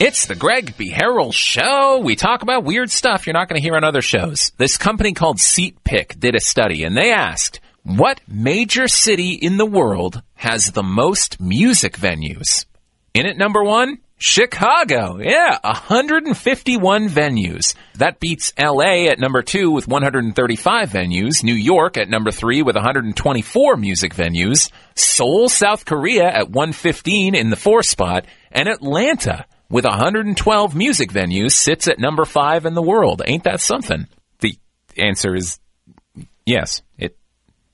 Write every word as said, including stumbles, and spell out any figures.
It's the Greg B. Harrell Show. We talk about weird stuff you're not going to hear on other shows. This company called SeatPick did a study, and they asked, what major city in the world has the most music venues? In at number one, Chicago. Yeah, one hundred fifty-one venues. That beats L A at number two with one hundred thirty-five venues. New York at number three with one hundred twenty-four music venues. Seoul, South Korea at one hundred fifteen in the fourth spot. And Atlanta with one hundred twelve music venues sits at number five in the world. Ain't that something? The answer is yes, it